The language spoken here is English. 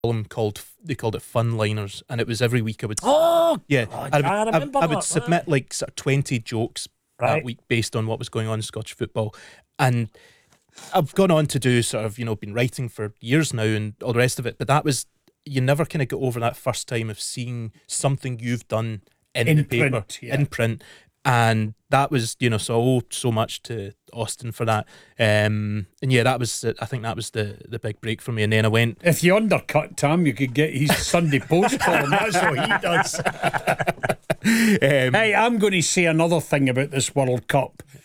column they called it Funliners, and it was every week I would Oh, yeah God, I remember would that. submit like sort of 20 jokes that week based on what was going on in Scottish football. And I've gone on to do sort of, been writing for years now and all the rest of it, but that was, you never kind of get over that first time of seeing something you've done in the paper, print, in print. And that was, so I owe so much to Austin for that. And yeah, I think that was the big break for me. And then I went. If you undercut Tam, you could get his Sunday Post column. That's what he does. Hey, I'm going to say another thing about this World Cup.